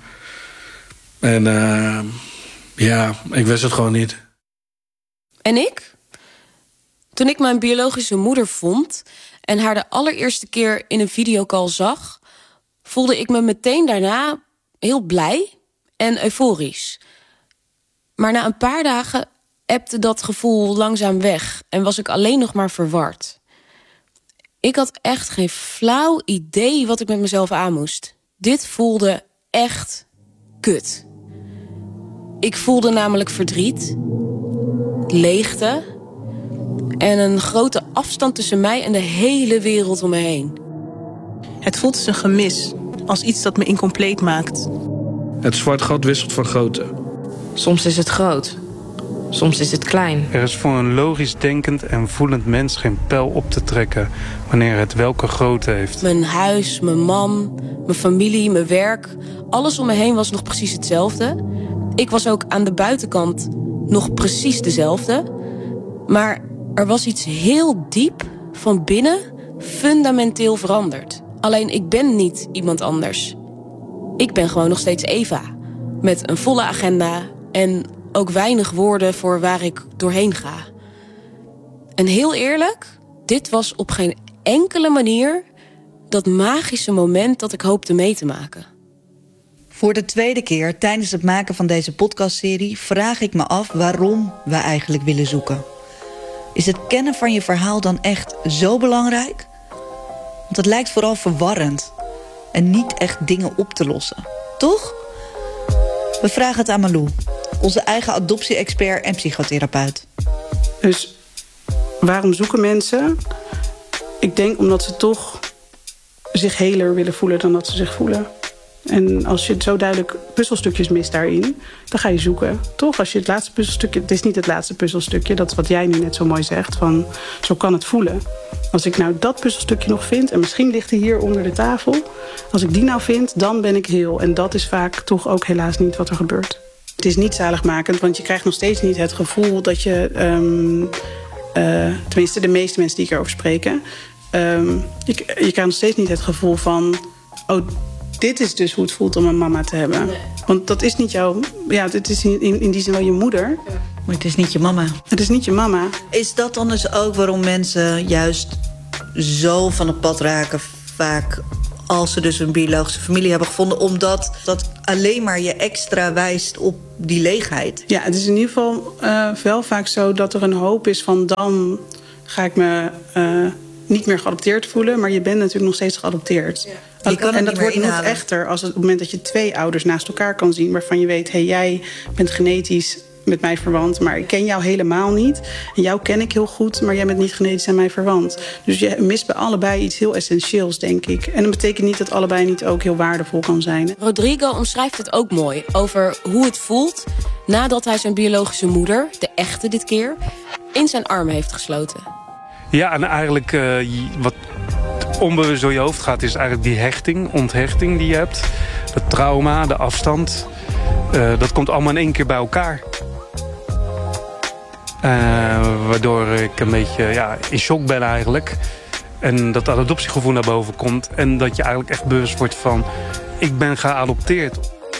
En uh, ja, ik wist het gewoon niet. En ik? Toen ik mijn biologische moeder vond en haar de allereerste keer in een videocall zag, voelde ik me meteen daarna heel blij en euforisch. Maar na een paar dagen ebde dat gevoel langzaam weg en was ik alleen nog maar verward. Ik had echt geen flauw idee wat ik met mezelf aan moest. Dit voelde echt kut. Ik voelde namelijk verdriet, leegte en een grote afstand tussen mij en de hele wereld om me heen. Het voelt als een gemis, als iets dat me incompleet maakt. Het zwart gat wisselt van grootte. Soms is het groot, soms is het klein. Er is voor een logisch denkend en voelend mens geen pijl op te trekken wanneer het welke grootte heeft. Mijn huis, mijn man, mijn familie, mijn werk, alles om me heen was nog precies hetzelfde. Ik was ook aan de buitenkant nog precies dezelfde. Maar er was iets heel diep van binnen fundamenteel veranderd. Alleen ik ben niet iemand anders. Ik ben gewoon nog steeds Eva. Met een volle agenda en ook weinig woorden voor waar ik doorheen ga. En heel eerlijk, dit was op geen enkele manier dat magische moment dat ik hoopte mee te maken. Voor de tweede keer tijdens het maken van deze podcastserie vraag ik me af waarom we eigenlijk willen zoeken. Is het kennen van je verhaal dan echt zo belangrijk? Want het lijkt vooral verwarrend en niet echt dingen op te lossen. Toch? We vragen het aan Malou, onze eigen adoptie-expert en psychotherapeut. Dus waarom zoeken mensen? Ik denk omdat ze toch zich heler willen voelen dan dat ze zich voelen. En als je zo duidelijk puzzelstukjes mist daarin, dan ga je zoeken. Toch, als je het laatste puzzelstukje... Het is niet het laatste puzzelstukje, dat is wat jij nu net zo mooi zegt. Van, zo kan het voelen. Als ik nou dat puzzelstukje nog vind, en misschien ligt hij hier onder de tafel. Als ik die nou vind, dan ben ik heel. En dat is vaak toch ook helaas niet wat er gebeurt. Het is niet zaligmakend, want je krijgt nog steeds niet het gevoel dat je... Um, uh, tenminste, de meeste mensen die ik erover spreken... Um, je, je krijgt nog steeds niet het gevoel van... oh, dit is dus hoe het voelt om een mama te hebben. Nee. Want dat is niet jouw... Ja, dit is in, in die zin wel je moeder. Ja. Maar het is niet je mama. Het is niet je mama. Is dat dan dus ook waarom mensen juist zo van het pad raken... vaak als ze dus een biologische familie hebben gevonden... omdat dat alleen maar je extra wijst op die leegheid? Ja, het is in ieder geval uh, wel vaak zo dat er een hoop is van... dan ga ik me uh, niet meer geadopteerd voelen... maar je bent natuurlijk nog steeds geadopteerd. Ja. Je kan en dat wordt nog echter als het, op het moment dat je twee ouders naast elkaar kan zien... waarvan je weet, hey, jij bent genetisch met mij verwant... maar ik ken jou helemaal niet. En jou ken ik heel goed, maar jij bent niet genetisch aan mij verwant. Dus je mist bij allebei iets heel essentieels, denk ik. En dat betekent niet dat allebei niet ook heel waardevol kan zijn. Rodrigo omschrijft het ook mooi over hoe het voelt... nadat hij zijn biologische moeder, de echte dit keer... in zijn armen heeft gesloten. Ja, en eigenlijk uh, wat onbewust door je hoofd gaat... is eigenlijk die hechting, onthechting die je hebt. Het trauma, de afstand. Uh, dat komt allemaal in één keer bij elkaar. Uh, waardoor ik een beetje ja, in shock ben eigenlijk. En dat adoptiegevoel naar boven komt. En dat je eigenlijk echt bewust wordt van... ik ben geadopteerd.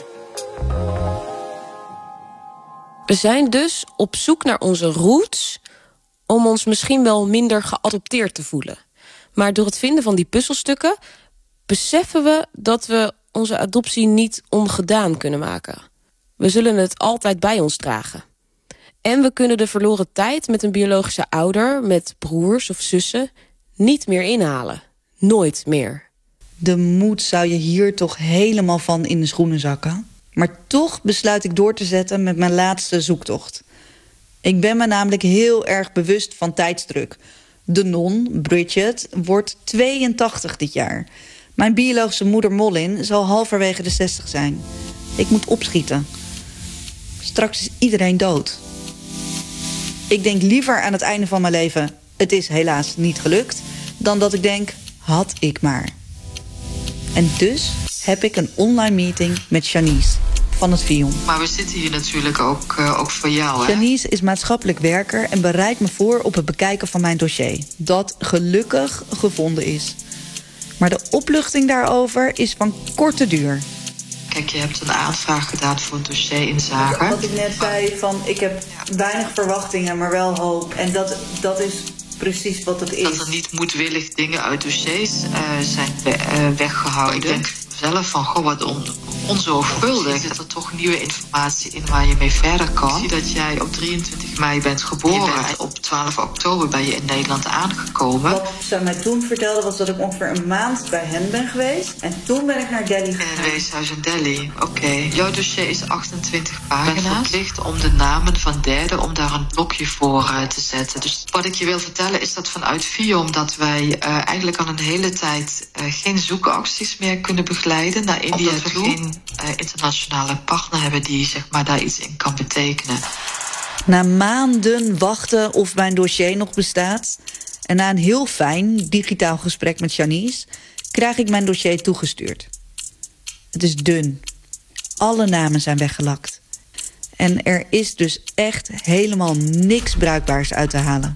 We zijn dus op zoek naar onze roots... om ons misschien wel minder geadopteerd te voelen. Maar door het vinden van die puzzelstukken... beseffen we dat we onze adoptie niet ongedaan kunnen maken. We zullen het altijd bij ons dragen. En we kunnen de verloren tijd met een biologische ouder... met broers of zussen niet meer inhalen. Nooit meer. De moed zou je hier toch helemaal van in de schoenen zakken. Maar toch besluit ik door te zetten met mijn laatste zoektocht. Ik ben me namelijk heel erg bewust van tijdsdruk. De non, Bridget, wordt tweeëntachtig dit jaar. Mijn biologische moeder Mollin zal halverwege de zestig zijn. Ik moet opschieten. Straks is iedereen dood. Ik denk liever aan het einde van mijn leven... het is helaas niet gelukt... dan dat ik denk, had ik maar. En dus heb ik een online meeting met Janice van het Vion. Maar we zitten hier natuurlijk ook, uh, ook voor jou, hè? Janice is maatschappelijk werker en bereidt me voor op het bekijken van mijn dossier. Dat gelukkig gevonden is. Maar de opluchting daarover is van korte duur. Kijk, je hebt een aanvraag gedaan voor een dossier inzage. Wat ik net zei, van ik heb weinig verwachtingen, maar wel hoop. En dat, dat is precies wat het is. Dat er niet moedwillig dingen uit dossiers uh, zijn we, uh, weggehouden. Ik denk zelf van, goh, wat on, onzorgvuldig. Zit er toch nieuwe informatie in waar je mee verder kan. Ik zie dat jij op drieëntwintig mei bent geboren. Bent op twaalf oktober ben je in Nederland aangekomen. Wat zij mij toen vertelde was dat ik ongeveer een maand bij hen ben geweest. En toen ben ik naar Delhi gegaan. In het weeshuis in Delhi, oké. Okay. Jouw dossier is achtentwintig pagina's. Ik ben verplicht om de namen van derden, om daar een blokje voor uh, te zetten. Dus wat ik je wil vertellen is dat vanuit Vion dat wij uh, eigenlijk al een hele tijd uh, geen zoekacties meer kunnen begeleiden naar India toe. Omdat we geen uh, internationale partner hebben die zeg maar daar iets in kan betekenen. Na maanden wachten of mijn dossier nog bestaat... en na een heel fijn digitaal gesprek met Janice... krijg ik mijn dossier toegestuurd. Het is dun. Alle namen zijn weggelakt. En er is dus echt helemaal niks bruikbaars uit te halen.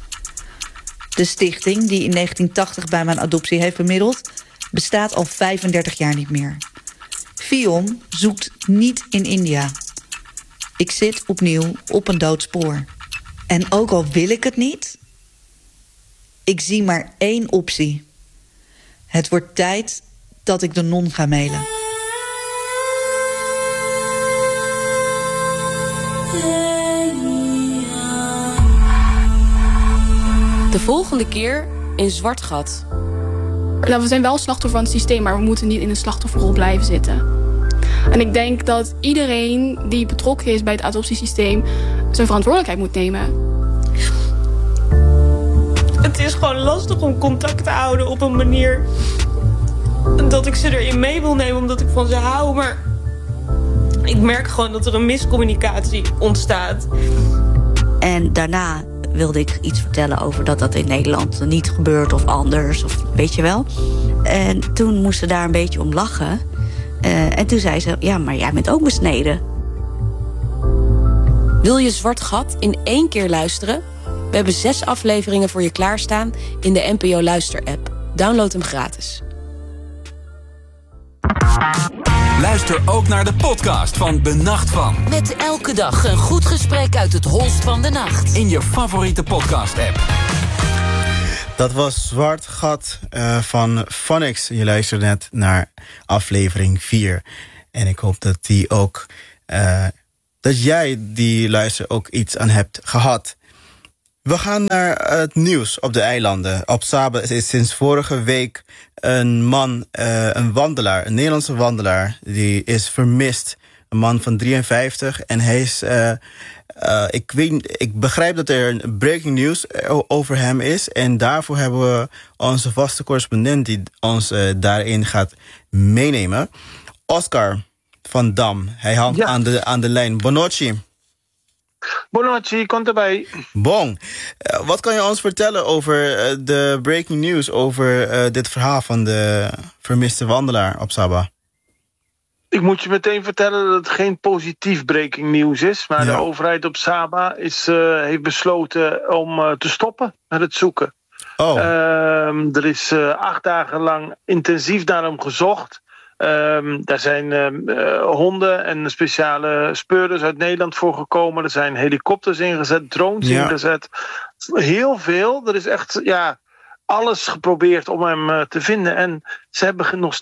De stichting die in negentien tachtig bij mijn adoptie heeft bemiddeld... bestaat al vijfendertig jaar niet meer. Vion zoekt niet in India... Ik zit opnieuw op een dood spoor. En ook al wil ik het niet... ik zie maar één optie. Het wordt tijd dat ik de non ga mailen. De volgende keer in Zwart Gat. Nou, we zijn wel slachtoffer van het systeem... maar we moeten niet in een slachtofferrol blijven zitten. En ik denk dat iedereen die betrokken is bij het adoptiesysteem... zijn verantwoordelijkheid moet nemen. Het is gewoon lastig om contact te houden op een manier... dat ik ze erin mee wil nemen omdat ik van ze hou. Maar ik merk gewoon dat er een miscommunicatie ontstaat. En daarna wilde ik iets vertellen over dat dat in Nederland niet gebeurt of anders, of weet je wel. En toen moest ze daar een beetje om lachen. Uh, en toen zei ze, ja, maar jij bent ook besneden. Wil je Zwart Gat in één keer luisteren? We hebben zes afleveringen voor je klaarstaan in de N P O Luister-app. Download hem gratis. Luister ook naar de podcast van De Nacht Van. Met elke dag een goed gesprek uit het holst van de nacht. In je favoriete podcast-app. Dat was Zwart Gat uh, van Phonics. Je luisterde net naar aflevering vier. En ik hoop dat die ook... Uh, dat jij die luister ook iets aan hebt gehad. We gaan naar het nieuws op de eilanden. Op Saba is sinds vorige week een man, uh, een wandelaar, een Nederlandse wandelaar, die is vermist. Een man van drieënvijftig en hij is... Uh, uh, ik, weet, ik begrijp dat er een breaking news over hem is. En daarvoor hebben we onze vaste correspondent die ons uh, daarin gaat meenemen. Oscar van Dam. Hij hangt ja. aan, de, aan de lijn. Bonocci. Bonocci, komt erbij. Bon. Uh, wat kan je ons vertellen over uh, de breaking news over uh, dit verhaal van de vermiste wandelaar op Saba? Ik moet je meteen vertellen dat het geen positief breaking news is. Maar ja. de overheid op Saba is, uh, heeft besloten om uh, te stoppen met het zoeken. Oh. Uh, er is uh, acht dagen lang intensief naar hem gezocht. Um, daar zijn uh, uh, honden en speciale speurders uit Nederland voor gekomen. Er zijn helikopters ingezet, drones ja. ingezet. Heel veel. Er is echt ja, alles geprobeerd om hem uh, te vinden. En ze hebben nog,